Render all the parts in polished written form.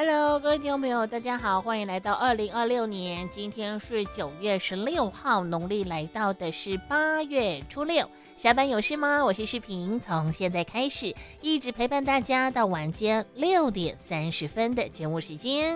Hello，各位听众朋友，大家好，欢迎来到2026年，今天是9月16号，农历来到的是8月初6。下班有事吗？我是视频，从现在开始一直陪伴大家到晚间6点30分的节目时间。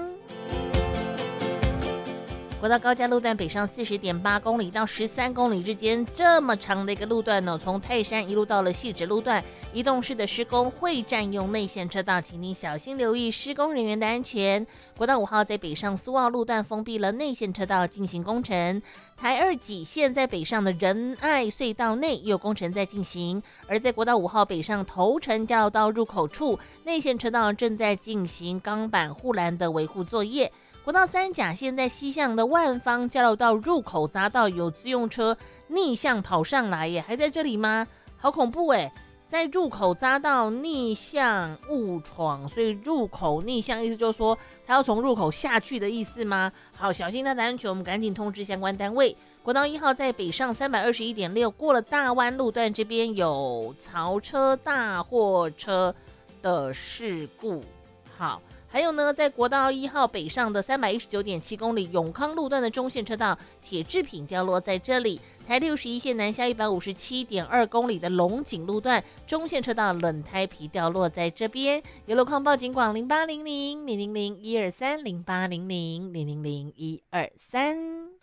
国道高架路段北上40.8公里到13公里之间，这么长的一个路段呢，从泰山一路到了汐止路段，移动式的施工会占用内线车道，请您小心留意施工人员的安全。国道5号在北上苏澳路段封闭了内线车道进行工程，台2己线在北上的仁爱隧道内也有工程在进行，而在国道5号北上头城交流道入口处，内线车道正在进行钢板护栏的维护作业。国道3甲线在西向的万方交流道入口匝道有自用车逆向跑上来耶，还在这里吗？好恐怖耶，在入口匝道逆向误闯，所以入口逆向意思就是说他要从入口下去的意思吗？好，小心他的安全，我们赶紧通知相关单位。国道1号在北上321.6过了大湾路段，这边有槽车大货车的事故。好，还有呢，在国道1号北上的319.7公里永康路段的中线车道，铁制品掉落在这里。台61线南下157.2公里的龙井路段中线车道冷胎皮掉落在这边。有路况报警广0800 000 123 0800 000 123。